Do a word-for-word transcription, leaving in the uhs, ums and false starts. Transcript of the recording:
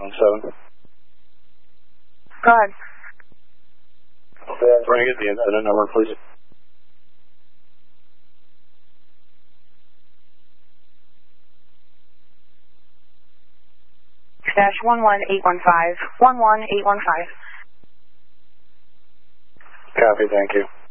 seven. Go ahead. Bring it, the incident number, please. Dash one one eight one five. One one eight one five. Copy, thank you.